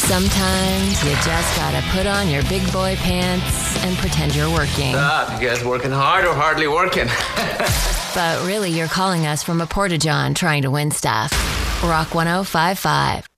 Sometimes you just gotta put on your big boy pants and pretend you're working. You guys working hard or hardly working? But really, you're calling us from a porta-john trying to win stuff. Rock 105.5.